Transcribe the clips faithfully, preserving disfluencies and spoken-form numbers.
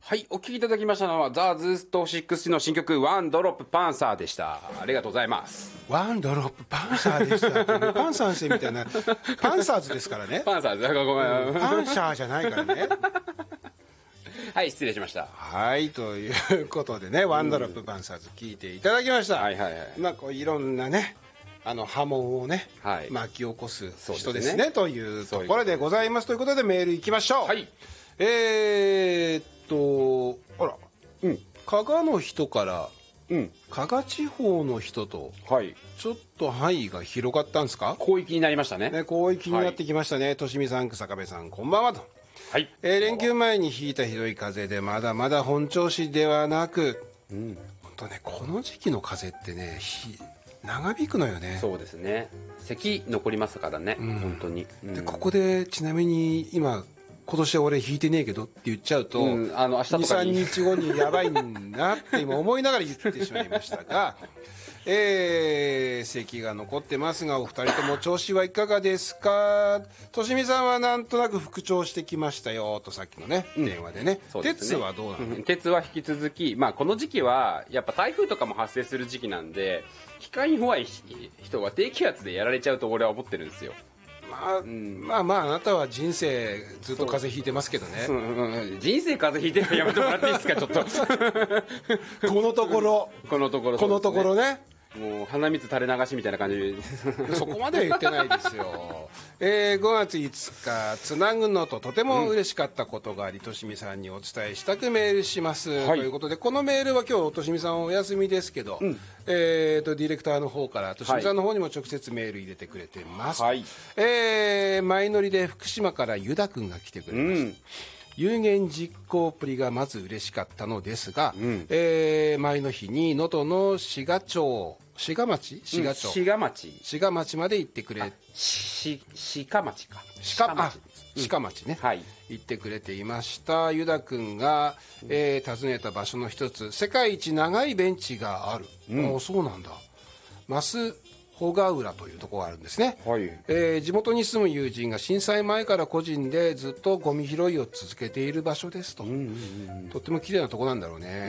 はい、お聴きいただきましたのはザ・ズーストろくの新曲ワンドロップパンサーでした。ありがとうございます。 ワンドロップパンサーでしたって、ね、パンサー先生みたいなパンサーズですからね。 パンサーズ、ごめん、 うん、パンシャーじゃないからね。 はい、失礼しました。 はいということでね、ワンドロップパンサーズ聞いていただきました。 はいはいはい。 まあこういろんなね、あの波紋をね、はい、巻き起こす人ですね、というところでございます。ということでメールいきましょう。はい、えー、っとあら、うん、加賀の人から、うん、加賀地方の人と、はい、ちょっと範囲が広がったんですか。 広域になりましたね。 ね、広域になってきましたね。としみさん、日下部さん、こんばんはと。はい、えー、連休前に引いたひどい風でまだまだ本調子ではなく、うん、本当ね、この時期の風ってね、長引くのよね。 そうですね。咳残りますからね、うん、本当に、 うん、でここでちなみに今今年は俺引いてねえけどって言っちゃうと、うん、あの明日とかにに、さんにちごにやばいんだって今思いながら言ってしまいましたが、えー、咳が残ってますが、お二人とも調子はいかがですか。としみさんはなんとなく復調してきましたよと、さっきのね、うん、電話でね。鉄はどうなの。うん、 鉄は引き続き、まあ、この時期はやっぱ台風とかも発生する時期なんで、機械に弱い人は低気圧でやられちゃうと俺は思ってるんですよ。 まあ、うん、まあまああなたは人生ずっと風邪ひいてますけどね。 うんうん、人生風邪ひいてるのやめてもらっていいですかちょっと。このところこのところ、ね、 このところね、 もう鼻水垂れ流しみたいな感じそこまでは言ってないですよ。えー、ごがついつかつなぐのととても嬉しかったことがあり、としみさんにお伝えしたくメールします、はい、ということで、このメールは今日としみさんお休みですけど、うん、えー、とディレクターの方からとしみさんの方にも直接メール入れてくれてます、はい、えー、前乗りで福島からユダ君が来てくれました、うん、有言実行っぷりがまず嬉しかったのですが、うん、えー、前の日に能登の志賀町志賀町志賀町、 うん、志賀町志賀町まで行ってくれ、 し志賀町か志賀町、志賀町ね、はい、行ってくれていました。ユダ君が、えー、訪ねた場所の一つ、世界一長いベンチがある、うん、おそうなんだ、増穂ヶ浦というところがあるんですね、はい、えー、地元に住む友人が震災前から個人でずっとゴミ拾いを続けている場所ですと、うんうんうん、とっても綺麗なところなんだろうね、うん、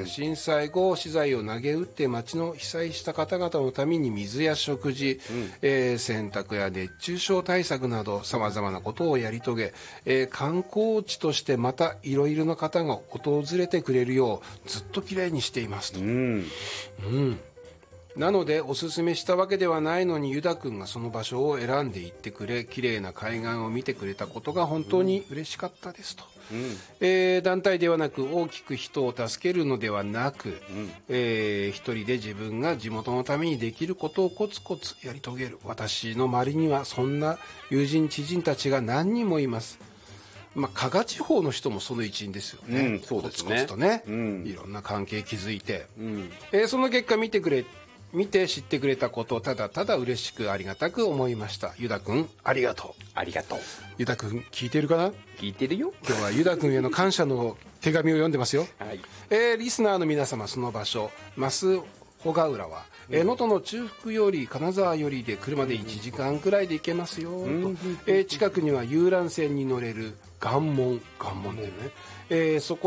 震災後資材を投げ打って町の被災した方々のために水や食事、うん、えー、洗濯や熱中症対策などさまざまなことをやり遂げ、えー、観光地としてまたいろいろな方が訪れてくれるようずっと綺麗にしていますと、うん、うん、なのでおすすめしたわけではないのに、ユダ君がその場所を選んで行ってくれ、綺麗な海岸を見てくれたことが本当に嬉しかったですと、うん、えー、団体ではなく大きく人を助けるのではなく、うん、えー、一人で自分が地元のためにできることをコツコツやり遂げる。私の周りにはそんな友人知人たちが何人もいます。まあ、加賀地方の人もその一員ですよね、うん、そうですね、コツコツとね、うん、いろんな関係築いて、うん、えー、その結果見てくれ見て知ってくれたことをただただ嬉しくありがたく思いました。ユダ君ありがとう。 ありがとう。 ユダ君聞いてるかな。 聞いてるよ。 今日はユダ君への感謝の手紙を読んでますよ、はい、えー、リスナーの皆様、その場所増穂ヶ浦は能登、うん、の中腹より金沢よりで車でいちじかんくらいで行けますよ、うん、と、えー、近くには遊覧船に乗れる岩門岩門だよね、えー、そこ